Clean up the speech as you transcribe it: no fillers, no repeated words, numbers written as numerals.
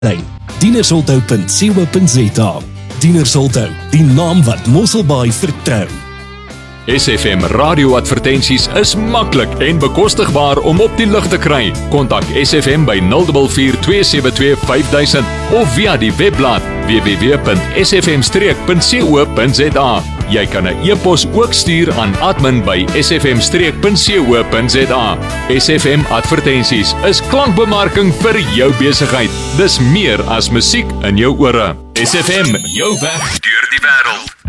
Dienersholthout.co.za. Dienersholthout, die naam wat Mosselbaai vertrou. SFM radioadvertensies is maklik en bekostigbaar om op die lug te kry. Kontak SFM by 044 272 5000 of via die webblad www.sfm-streek.co.za. Jy kan 'n e-pos ook stuur aan admin by sfm-streek.co.za. SFM advertensies is klankbemarking vir jou besigheid. Dis meer as musiek in jou ore. SFM, jou weg deur die wêreld.